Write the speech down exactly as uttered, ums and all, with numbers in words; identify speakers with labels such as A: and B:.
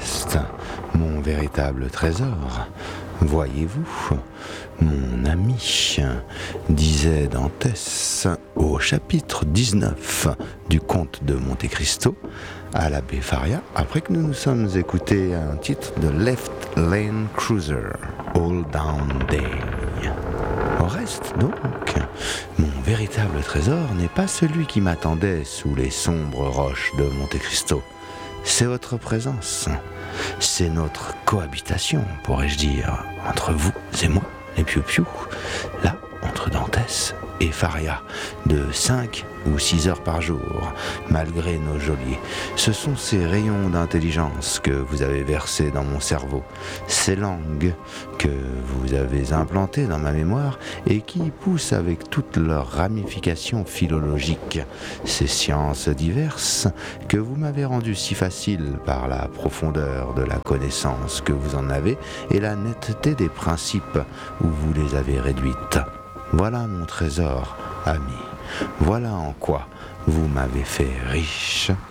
A: reste mon véritable trésor. Voyez-vous, mon ami, disait Dantès au chapitre dix-neuf du Comte de Monte Cristo à l'abbé Faria, après que nous nous sommes écoutés un titre de Left Lane Cruiser, All Down Day. Au reste, donc, mon véritable trésor n'est pas celui qui m'attendait sous les sombres roches de Monte Cristo. C'est votre présence. C'est notre cohabitation, pourrais-je dire, entre vous et moi, les piou-piou, là, entre Dantès et Faria, de cinq ou six heures par jour, malgré nos geôliers. Ce sont ces rayons d'intelligence que vous avez versés dans mon cerveau, ces langues que vous avez implantées dans ma mémoire et qui poussent avec toutes leurs ramifications philologiques, ces sciences diverses que vous m'avez rendues si faciles par la profondeur de la connaissance que vous en avez et la netteté des principes où vous les avez réduites. Voilà mon trésor, ami. Voilà en quoi vous m'avez fait riche.